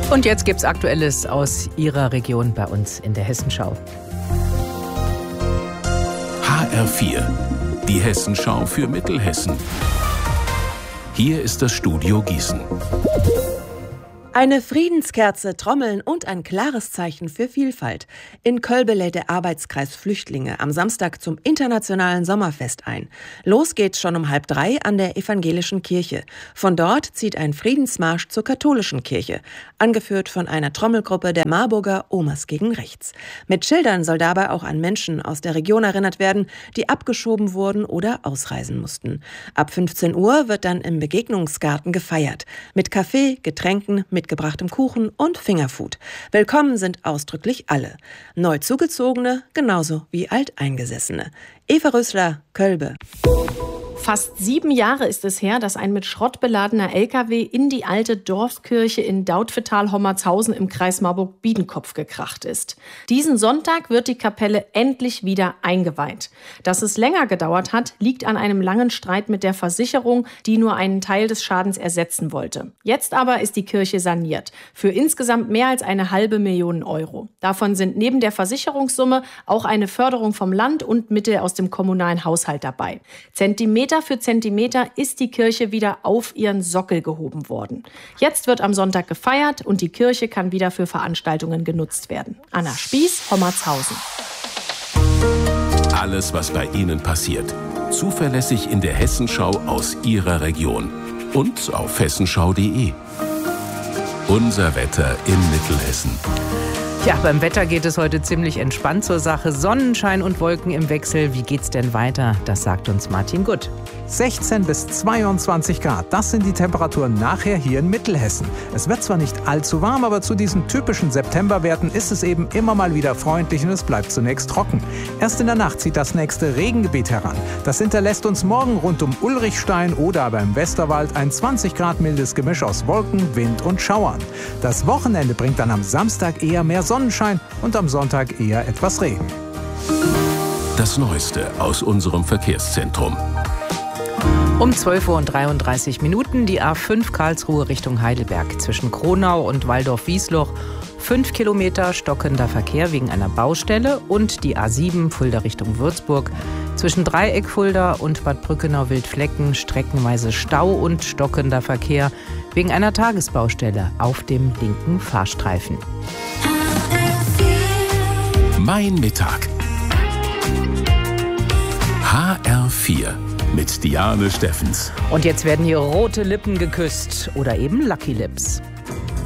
Und jetzt gibt's Aktuelles aus Ihrer Region bei uns in der Hessenschau. HR4, die Hessenschau für Mittelhessen. Hier ist das Studio Gießen. Eine Friedenskerze, Trommeln und ein klares Zeichen für Vielfalt. In Kölbe lädt der Arbeitskreis Flüchtlinge am Samstag zum internationalen Sommerfest ein. Los geht's schon um 2:30 an der evangelischen Kirche. Von dort zieht ein Friedensmarsch zur katholischen Kirche, angeführt von einer Trommelgruppe der Marburger Omas gegen Rechts. Mit Schildern soll dabei auch an Menschen aus der Region erinnert werden, die abgeschoben wurden oder ausreisen mussten. Ab 15 Uhr wird dann im Begegnungsgarten gefeiert. Mit Kaffee, Getränken, mitgebrachtem Kuchen und Fingerfood. Willkommen sind ausdrücklich alle. Neu Zugezogene genauso wie Alteingesessene. Eva Rösler, Kölbe. Fast 7 Jahre ist es her, dass ein mit Schrott beladener LKW in die alte Dorfkirche in Dautphetal-Hommertshausen im Kreis Marburg-Biedenkopf gekracht ist. Diesen Sonntag wird die Kapelle endlich wieder eingeweiht. Dass es länger gedauert hat, liegt an einem langen Streit mit der Versicherung, die nur einen Teil des Schadens ersetzen wollte. Jetzt aber ist die Kirche saniert. Für insgesamt mehr als 500.000 Euro. Davon sind neben der Versicherungssumme auch eine Förderung vom Land und Mittel aus dem kommunalen Haushalt dabei. Zentimeter für Zentimeter ist die Kirche wieder auf ihren Sockel gehoben worden. Jetzt wird am Sonntag gefeiert und die Kirche kann wieder für Veranstaltungen genutzt werden. Anna Spieß, Hommertshausen. Alles, was bei Ihnen passiert, zuverlässig in der Hessenschau aus Ihrer Region und auf hessenschau.de. Unser Wetter in Mittelhessen. Ja, beim Wetter geht es heute ziemlich entspannt zur Sache. Sonnenschein und Wolken im Wechsel. Wie geht's denn weiter? Das sagt uns Martin Gutt. 16 bis 22 Grad, das sind die Temperaturen nachher hier in Mittelhessen. Es wird zwar nicht allzu warm, aber zu diesen typischen Septemberwerten ist es eben immer mal wieder freundlich und es bleibt zunächst trocken. Erst in der Nacht zieht das nächste Regengebiet heran. Das hinterlässt uns morgen rund um Ulrichstein oder aber im Westerwald ein 20 Grad mildes Gemisch aus Wolken, Wind und Schauern. Das Wochenende bringt dann am Samstag eher mehr Sonnenschein und am Sonntag eher etwas Regen. Das Neueste aus unserem Verkehrszentrum. Um 12:33 Uhr die A5 Karlsruhe Richtung Heidelberg zwischen Kronau und Waldorf-Wiesloch. 5 Kilometer stockender Verkehr wegen einer Baustelle und die A7 Fulda Richtung Würzburg. Zwischen Dreieck Fulda und Bad Brückenau-Wildflecken streckenweise Stau und stockender Verkehr wegen einer Tagesbaustelle auf dem linken Fahrstreifen. Mein Mittag. HR4 mit Diane Steffens. Und jetzt werden hier rote Lippen geküsst oder eben Lucky Lips.